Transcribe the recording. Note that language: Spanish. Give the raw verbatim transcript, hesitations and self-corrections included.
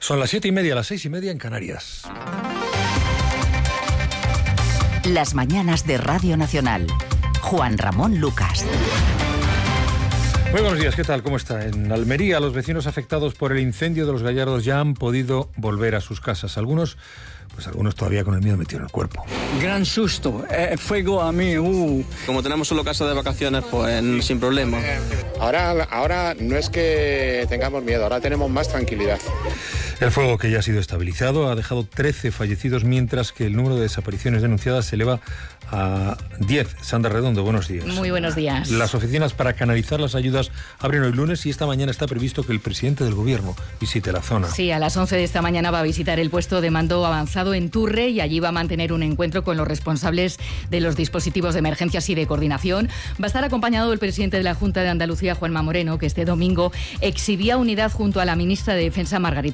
Son las siete y media, las seis y media en Canarias. Las mañanas de Radio Nacional. Juan Ramón Lucas. Muy buenos días, ¿qué tal? ¿Cómo está? En Almería, los vecinos afectados por el incendio de Los Gallardos ya han podido volver a sus casas. Algunos, pues algunos todavía con el miedo metido en el cuerpo. Gran susto, eh, fuego a mí, uh. Como tenemos solo casa de vacaciones, pues sin problema. Ahora, ahora no es que tengamos miedo, ahora tenemos más tranquilidad. El fuego, que ya ha sido estabilizado, ha dejado trece fallecidos, mientras que el número de desapariciones denunciadas se eleva a diez. Sandra Redondo, buenos días. Muy buenos días. Las oficinas para canalizar las ayudas abren hoy lunes y esta mañana está previsto que el presidente del Gobierno visite la zona. Sí, a las once de esta mañana va a visitar el puesto de mando avanzado en Turre y allí va a mantener un encuentro con los responsables de los dispositivos de emergencias y de coordinación. Va a estar acompañado del presidente de la Junta de Andalucía, Juanma Moreno, que este domingo exhibía unidad junto a la ministra de Defensa, Margarita